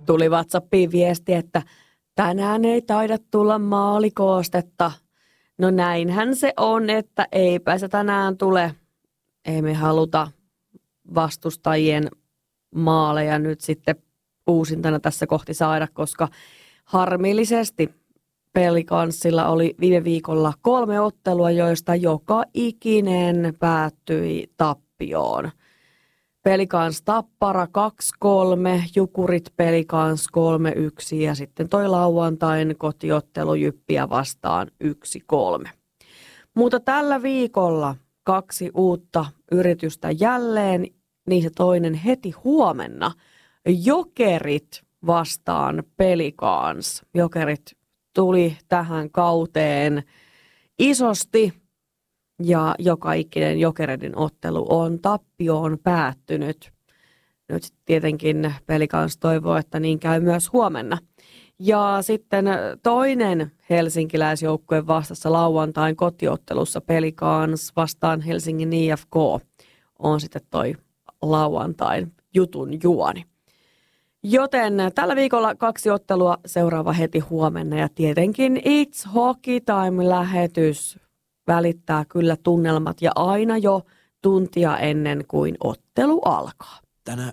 Tuli WhatsAppiin viesti, että tänään ei taida tulla maalikoostetta. No näinhän se on, että eipä se tänään tule. Ei me haluta vastustajien maaleja nyt sitten uusintana tässä kohti saada, koska harmillisesti Pelicansilla oli viime viikolla 3 ottelua, joista joka ikinen päättyi tappioon. Pelicans Tappara 2-3, Jukurit Pelicans 3-1 ja sitten toi lauantain kotiottelu Jyppiä vastaan 1-3. Mutta tällä viikolla 2 uutta yritystä jälleen, niistä toinen heti huomenna. Jokerit vastaan Pelicans. Jokerit tuli tähän kauteen isosti ja joka ikinen Jokereiden ottelu on tappioon päättynyt. Nyt tietenkin Pelicans toivoo, että niin käy myös huomenna. Ja sitten toinen helsinkiläisjoukkue vastassa lauantain kotiottelussa Pelicans vastaan Helsingin IFK on sitten toi lauantain jutun juoni. Joten tällä viikolla 2 ottelua, seuraava heti huomenna ja tietenkin It's Hockey Time-lähetys välittää kyllä tunnelmat ja aina jo tuntia ennen kuin ottelu alkaa. Tänä